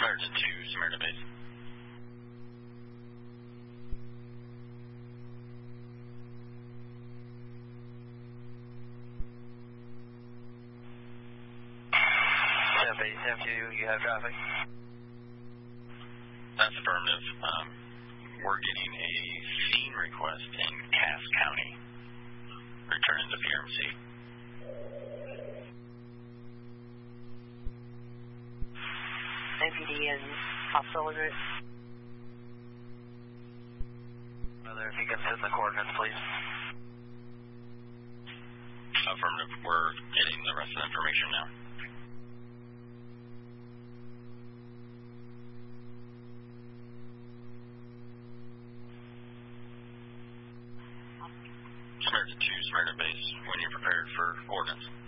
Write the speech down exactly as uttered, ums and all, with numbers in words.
Samaritan two, Samaritan base. Sam base, Sam two, you have traffic? That's affirmative. Um, we're getting a scene request in Cass County. Returning to P R M C. N P D and hostile address. Brother, if you can send the coordinates, please. Affirmative. We're getting the rest of the information now. Samaritan two, Samaritan base, when you're prepared for ordnance.